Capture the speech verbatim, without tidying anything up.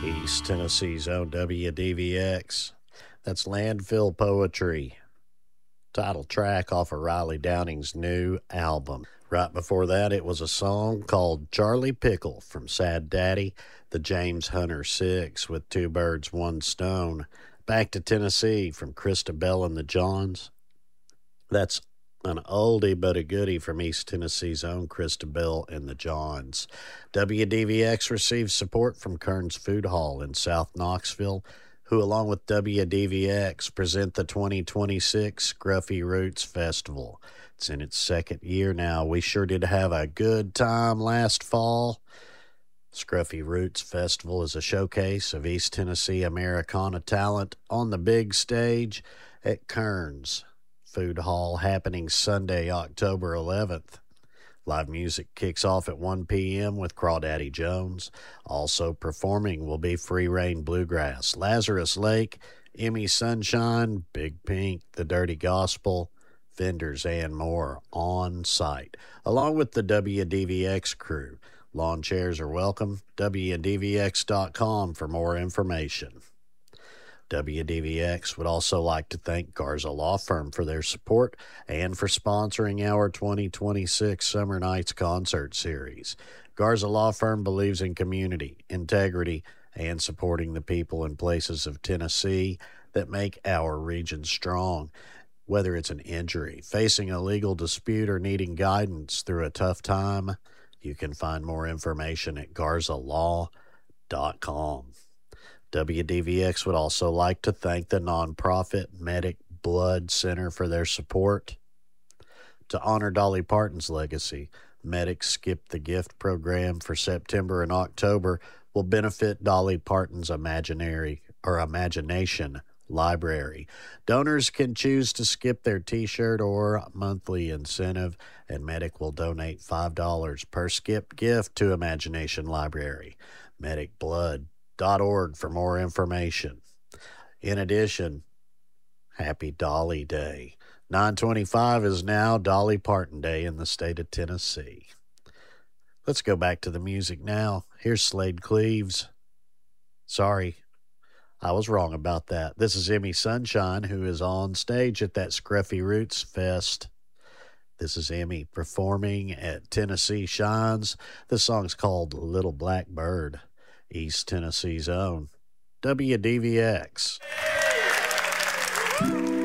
East Tennessee's own W D V X. That's Landfill Poetry. Title track off of Riley Downing's new album. Right before that, it was a song called Charlie Pickle from Sad Daddy, the James Hunter Six with Two Birds, One Stone. Back to Tennessee from Christabel and the Johns. That's an oldie but a goodie from East Tennessee's own Christabel and the Johns. W D V X receives support from Kern's Food Hall in South Knoxville, who along with W D V X present the twenty twenty-six Scruffy Roots Festival. It's in its second year now. We sure did have a good time last fall. Scruffy Roots Festival is a showcase of East Tennessee Americana talent on the big stage at Kern's Food Hall, happening Sunday, October eleventh. Live music kicks off at one p.m. with Crawdaddy Jones. Also performing will be Free Reign Bluegrass, Lazarus Lake, Emmy Sunshine, Big Pink, The Dirty Gospel, vendors, and more on site, along with the W D V X crew. Lawn chairs are welcome. W D V X dot com for more information. W D V X would also like to thank Garza Law Firm for their support and for sponsoring our twenty twenty-six Summer Nights concert series. Garza Law Firm believes in community, integrity, and supporting the people and places of Tennessee that make our region strong. Whether it's an injury, facing a legal dispute, or needing guidance through a tough time, you can find more information at garza law dot com. W D V X would also like to thank the nonprofit Medic Blood Center for their support. To honor Dolly Parton's legacy, Medic Skip the Gift program for September and October will benefit Dolly Parton's imaginary or imagination library. Donors can choose to skip their t-shirt or monthly incentive, and Medic will donate five dollars per skipped gift to Imagination Library. Medic Blood dot org for more information. In addition, happy Dolly Day. nine twenty-five is now Dolly Parton Day in the state of Tennessee. Let's go back to the music now. Here's Slade Cleaves. Sorry, I was wrong about that. This is Emmy Sunshine, who is on stage at that Scruffy Roots Fest. This is Emmy performing at Tennessee Shines. The song's called Little Black Bird. East Tennessee's own W D V X.